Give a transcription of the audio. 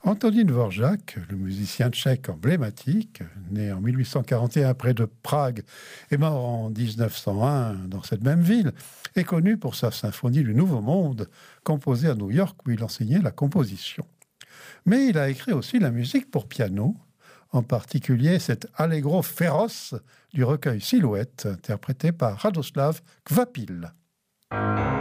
Antonín Dvořák, le musicien tchèque emblématique, né en 1841 près de Prague et mort en 1901 dans cette même ville, est connu pour sa symphonie du Nouveau Monde, composée à New York où il enseignait la composition. Mais il a écrit aussi la musique pour piano, en particulier cet allegro féroce du recueil Silhouette, interprété par Radoslav Kvapil.